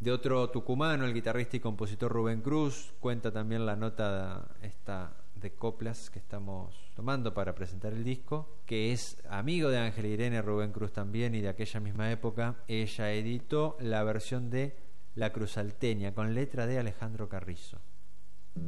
de otro tucumano, el guitarrista y compositor Rubén Cruz. Cuenta también la nota esta de coplas que estamos tomando para presentar el disco, que es amigo de Ángela Irene, Rubén Cruz también, y de aquella misma época ella editó la versión de La Cruz Salteña con letra de Alejandro Carrizo.